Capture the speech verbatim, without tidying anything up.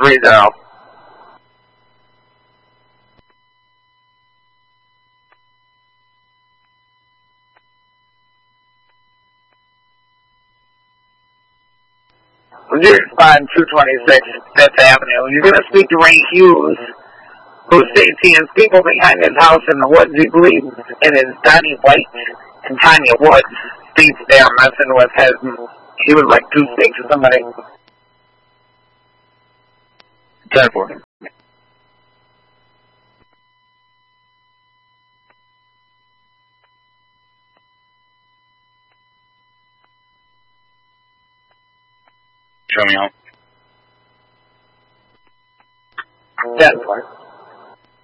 three zero. Zero five two twenty-six Fifth Avenue. You're going to speak to Ray Hughes, who states he has people behind his house in the woods. He believes it is Donnie White and Tanya Woods. States they are messing with him. He would like to speak to somebody. ten four. Show me out. ten four.